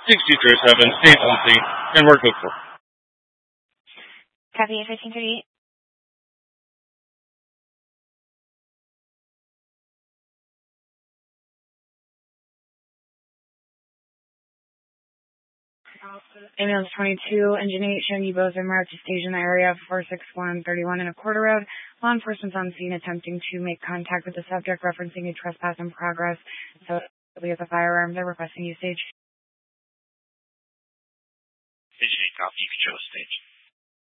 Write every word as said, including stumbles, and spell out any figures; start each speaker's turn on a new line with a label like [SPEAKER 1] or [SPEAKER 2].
[SPEAKER 1] sixty zero seven, stay on scene, and work with her.
[SPEAKER 2] Copy, fifteen thirty-eight. Ambulance twenty-two, engine eight, showing you both in marked station area four six one thirty-one and a quarter road. Law enforcement's on scene attempting to make contact with the subject, referencing a trespass in progress. So we have a firearm. They're requesting usage.
[SPEAKER 3] Engine eight, copy. You can show the stage.